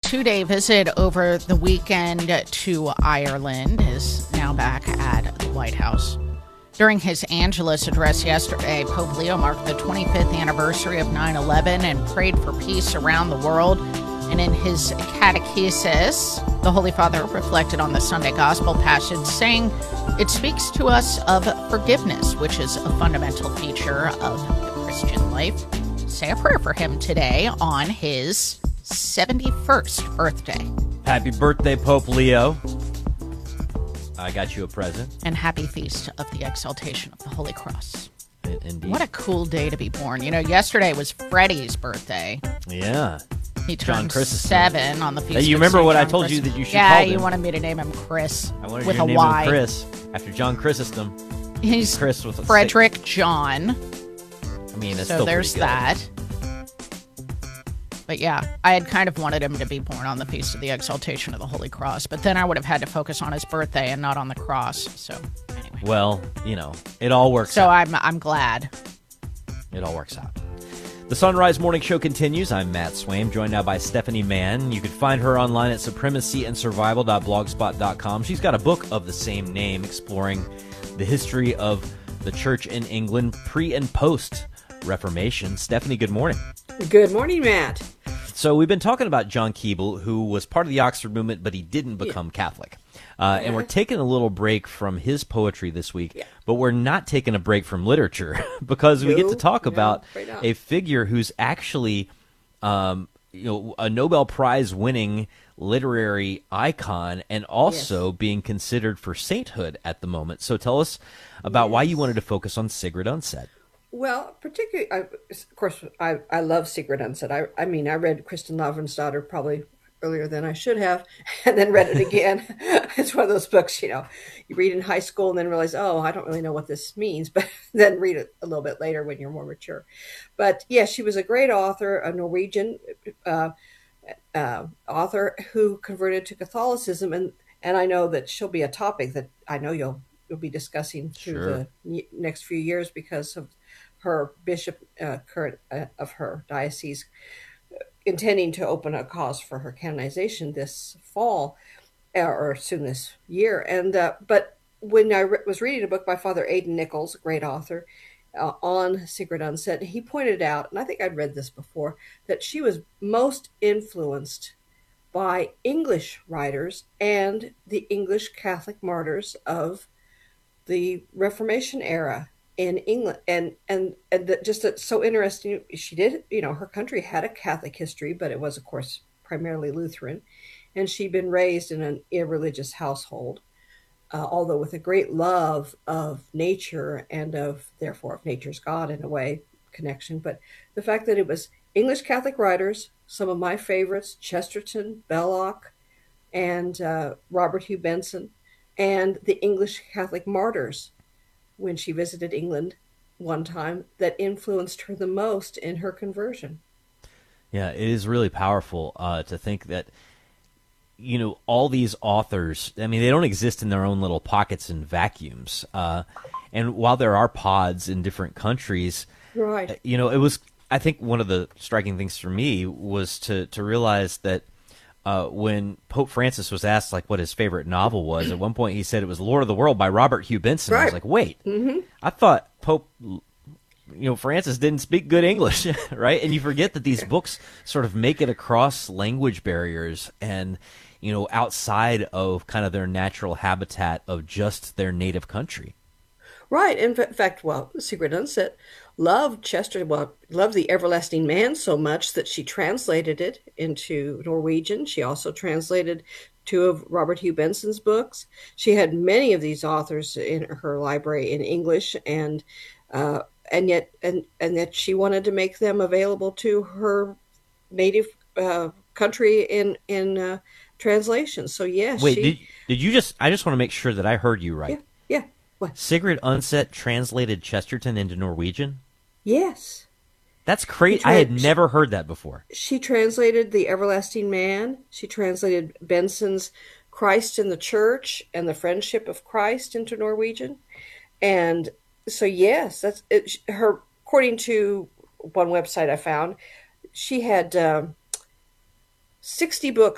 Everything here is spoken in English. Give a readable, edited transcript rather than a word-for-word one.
2-day visit over the weekend to Ireland is now back at the White House. During his Angelus address yesterday, Pope Leo marked the 25th anniversary of 9/11 and prayed for peace around the world. And in his catechesis, the Holy Father reflected on the Sunday Gospel passage, saying it speaks to us of forgiveness, which is a fundamental feature of the Christian life. Say a prayer for him today on his 71st birthday. Happy birthday, Pope Leo. I got you a present. And happy feast of the exaltation of the Holy Cross. Indeed. What a cool day to be born. You know, yesterday was Freddie's birthday. Yeah. He John turned Christmas. 7 on the feast. Hey, you of remember St. what I John told Christ- you that you should Yeah, call you him? wanted me to name him Chris I wanted with you a to name Y. him Chris after John Chrysostom. He's Chris with a Frederick John. I mean, that's So still there's pretty good. that. But yeah, I had kind of wanted him to be born on the Feast of the Exaltation of the Holy Cross, but then I would have had to focus on his birthday and not on the cross. So anyway. Well, you know, it all works So out. I'm glad. It all works out. The Sunrise Morning Show continues. I'm Matt Swaim, joined now by Stephanie Mann. You can find her online at supremacyandsurvival.blogspot.com. She's got a book of the same name exploring the history of the church in England pre and post Reformation. Stephanie, good morning. Good morning, Matt. So we've been talking about John Keble, who was part of the Oxford movement, but he didn't become Catholic. And we're taking a little break from his poetry this week, but we're not taking a break from literature because we get to talk about a figure who's actually, a Nobel Prize winning literary icon and also being considered for sainthood at the moment. So tell us about why you wanted to focus on Sigrid Undset. Well, particularly, of course, I love Sigrid Undset. I mean, I read Kristen Lavransdatter probably earlier than I should have, and then read it again. It's one of those books, you read in high school and then realize, oh, I don't really know what this means, but then read it a little bit later when you're more mature. But yeah, she was a great author, a Norwegian author who converted to Catholicism, and I know that she'll be a topic that I know you'll be discussing through the next few years because of her bishop current of her diocese intending to open a cause for her canonization this fall or soon this year. And but when I was reading a book by Father Aidan Nichols, a great author, on Sigrid Undset, he pointed out, and I think I'd read this before, that she was most influenced by English writers and the English Catholic martyrs of the Reformation era in England, and that just it's so interesting. She did, her country had a Catholic history, but it was, of course, primarily Lutheran, and she'd been raised in an irreligious household, although with a great love of nature and therefore of nature's God in a way connection. But the fact that it was English Catholic writers, some of my favorites, Chesterton, Belloc, and Robert Hugh Benson, and the English Catholic martyrs when she visited England one time, that influenced her the most in her conversion. Yeah, it is really powerful to think that, all these authors, I mean, they don't exist in their own little pockets and vacuums. And while there are pods in different countries, right? It was, I think one of the striking things for me was to realize that when Pope Francis was asked what his favorite novel was, at one point he said it was Lord of the World by Robert Hugh Benson. Right. I was like, wait, I thought Pope Francis didn't speak good English, right? And you forget that these books sort of make it across language barriers and, outside of kind of their natural habitat of just their native country. Right. In fact, Sigrid Undset loved loved The Everlasting Man so much that she translated it into Norwegian. She also translated 2 of Robert Hugh Benson's books. She had many of these authors in her library in English, and yet she wanted to make them available to her native country in translation. So yes. Wait, did you just? I just want to make sure that I heard you right. Yeah. What? Sigrid Undset translated Chesterton into Norwegian? Yes. That's crazy. I had never heard that before. She translated The Everlasting Man. She translated Benson's Christ in the Church and the Friendship of Christ into Norwegian. And so, yes, that's it. Her, according to one website I found, she had 60 books